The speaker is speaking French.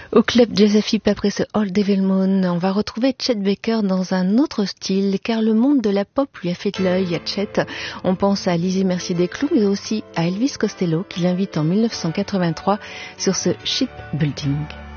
Au club Jazz FM après ce Old Devil Moon, on va retrouver Chet Baker dans un autre style, car le monde de la pop lui a fait de l'œil à Chet. On pense à Lizzie Mercier-Desclous, mais aussi à Elvis Costello, qui l'invite en 1983 sur ce Shipbuilding.